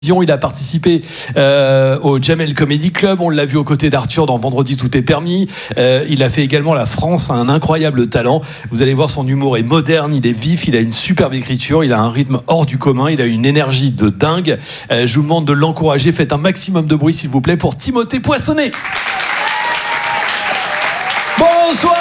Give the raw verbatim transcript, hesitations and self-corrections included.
Il a participé euh, au Jamel Comedy Club, on l'a vu aux côtés d'Arthur dans Vendredi tout est permis. Euh, il a fait également La France a un incroyable talent. Vous allez voir, son humour est moderne, il est vif, il a une superbe écriture, il a un rythme hors du commun, il a une énergie de dingue. Euh, je vous demande de l'encourager, faites un maximum de bruit s'il vous plaît pour Timothée Poissonnet. Bonsoir.